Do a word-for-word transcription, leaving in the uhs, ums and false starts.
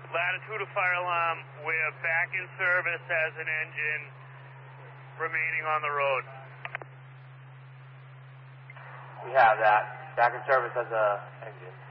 Latitude of fire alarm, we're back in service as an engine remaining on the road. We have that. Back in service as a engine.